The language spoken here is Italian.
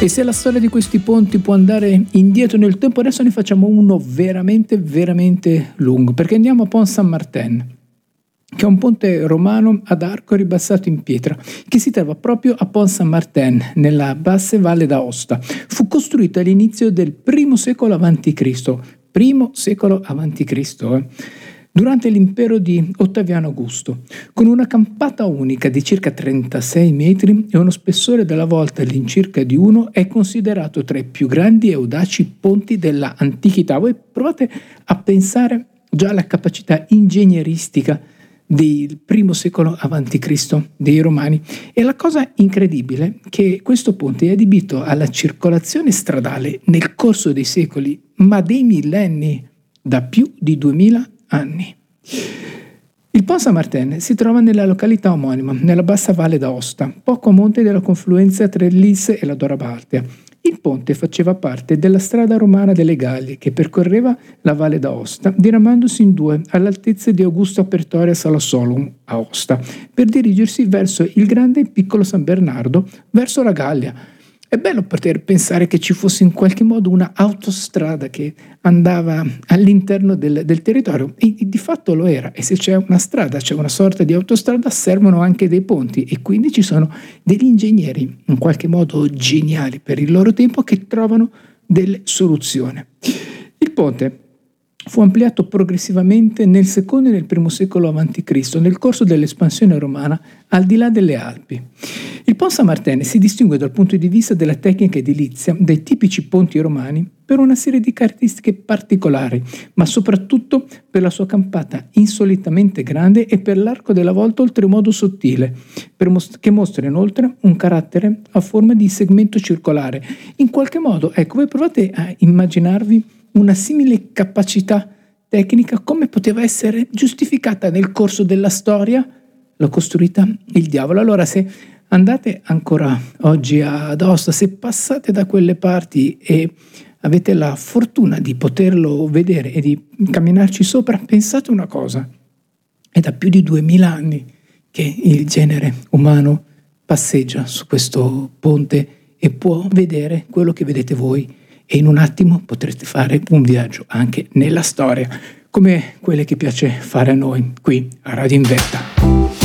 E se la storia di questi ponti può andare indietro nel tempo, adesso ne facciamo uno veramente, veramente lungo, perché andiamo a Pont Saint-Martin, che è un ponte romano ad arco ribassato in pietra, che si trova proprio a Pont Saint-Martin, nella bassa Valle d'Aosta. Fu costruito all'inizio del I secolo a.C., primo secolo a.C., durante l'impero di Ottaviano Augusto, con una campata unica di circa 36 metri e uno spessore della volta all'incirca di 1, è considerato tra i più grandi e audaci ponti della antichità. Voi provate a pensare già alla capacità ingegneristica del I secolo a.C. dei Romani. E la cosa incredibile è che questo ponte è adibito alla circolazione stradale nel corso dei secoli, ma dei millenni, da più di 2000 anni. Il Pont Saint-Martin si trova nella località omonima, nella bassa Valle d'Aosta, poco a monte della confluenza tra il Lys e la Dora Baltea. Il ponte faceva parte della strada romana delle Gallie, che percorreva la Valle d'Aosta, diramandosi in due all'altezza di Augusta Praetoria Salasolum, Aosta, per dirigersi verso il grande e piccolo San Bernardo, verso la Gallia. È bello poter pensare che ci fosse in qualche modo una autostrada che andava all'interno del territorio, e di fatto lo era. E se c'è una strada, c'è una sorta di autostrada, servono anche dei ponti, e quindi ci sono degli ingegneri in qualche modo geniali per il loro tempo che trovano delle soluzioni. Il ponte fu ampliato progressivamente nel secondo e nel I secolo a.C., nel corso dell'espansione romana al di là delle Alpi. Il Pont Saint-Martin si distingue dal punto di vista della tecnica edilizia dai tipici ponti romani per una serie di caratteristiche particolari, ma soprattutto per la sua campata insolitamente grande e per l'arco della volta oltremodo sottile, che mostra inoltre un carattere a forma di segmento circolare. In qualche modo, ecco, voi provate a immaginarvi una simile capacità tecnica come poteva essere giustificata nel corso della storia. L'ha costruita il diavolo. Allora, se andate ancora oggi ad Aosta, se passate da quelle parti e avete la fortuna di poterlo vedere e di camminarci sopra, pensate una cosa: è da più di 2000 anni che il genere umano passeggia su questo ponte e può vedere quello che vedete voi, e in un attimo potrete fare un viaggio anche nella storia, come quelle che piace fare a noi qui a Radio Inventa.